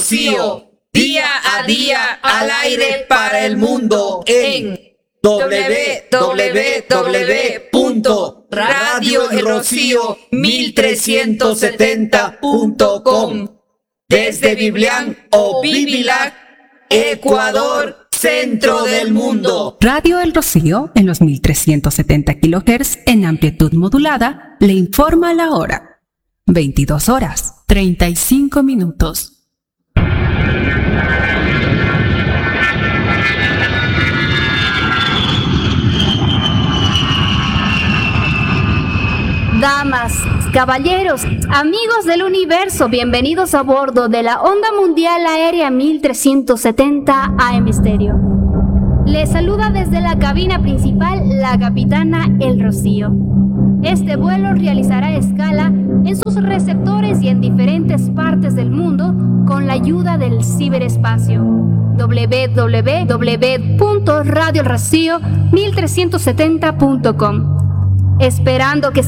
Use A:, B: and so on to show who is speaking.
A: Rocío, día a día al aire para el mundo en www.radioelrocío1370.com desde Biblián o Bibilac, Ecuador, centro del mundo.
B: Radio El Rocío, en los 1370 kHz en amplitud modulada, le informa la hora. 22 horas, 35 minutos.
C: Damas, caballeros, amigos del universo, bienvenidos a bordo de la Onda Mundial Aérea 1370 AM Stereo. Les saluda desde la cabina principal la capitana El Rocío. Este vuelo realizará escala en sus receptores y en diferentes partes del mundo con la ayuda del ciberespacio. www.radioelrocío1370.com. Esperando que